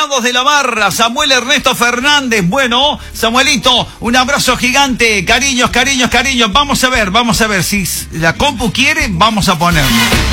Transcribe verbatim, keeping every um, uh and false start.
hinchados de la barra, Samuel Ernesto Fernández. Bueno, Samuelito, un abrazo gigante, cariños, cariños, cariños. Vamos a ver, vamos a ver si la compu quiere, vamos a ponerlo.